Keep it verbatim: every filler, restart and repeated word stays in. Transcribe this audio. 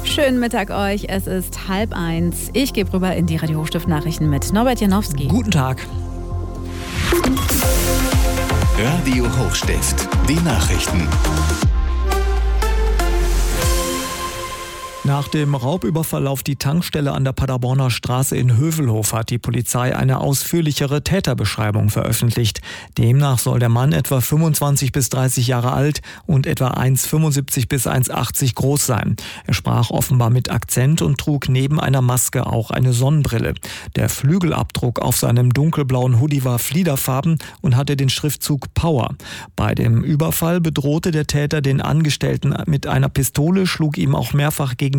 Schönen Mittag euch, es ist halb eins. Ich gebe rüber in die Radio Hochstift-Nachrichten mit Norbert Janowski. Guten Tag. Radio Hochstift, die Nachrichten. Nach dem Raubüberfall auf die Tankstelle an der Paderborner Straße in Hövelhof hat die Polizei eine ausführlichere Täterbeschreibung veröffentlicht. Demnach soll der Mann etwa fünfundzwanzig bis dreißig Jahre alt und etwa eins Komma fünfundsiebzig bis eins Komma achtzig groß sein. Er sprach offenbar mit Akzent und trug neben einer Maske auch eine Sonnenbrille. Der Flügelabdruck auf seinem dunkelblauen Hoodie war fliederfarben und hatte den Schriftzug Power. Bei dem Überfall bedrohte der Täter den Angestellten mit einer Pistole, schlug ihm auch mehrfach gegen